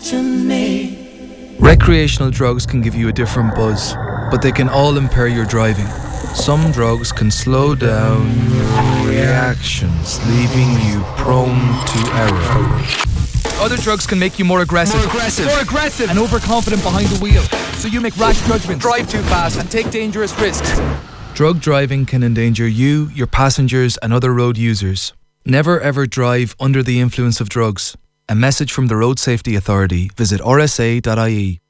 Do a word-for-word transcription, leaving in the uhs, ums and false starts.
to me. Recreational drugs can give you a different buzz, but they can all impair your driving. Some drugs can slow down your reactions, leaving you prone to error. Other drugs can make you more aggressive. More aggressive. More aggressive. And overconfident behind the wheel. So you make rash judgments. Drive too fast and take dangerous risks. Drug driving can endanger you, your passengers and other road users. Never ever drive under the influence of drugs. A message from the Road Safety Authority. Visit r s a dot i e.